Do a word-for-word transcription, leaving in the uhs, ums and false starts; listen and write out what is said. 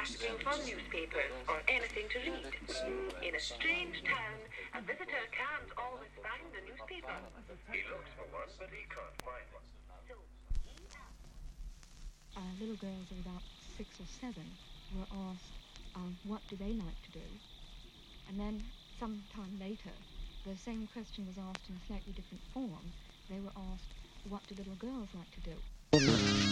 asking for newspapers or anything to read. In a strange town, a visitor can't always find a newspaper. He looks for one, but he can't find one. So he asked. Uh, little girls of about six or seven were asked um, what do they like to do. And then some time later, the same question was asked in a slightly different form. They were asked, what do little girls like to do?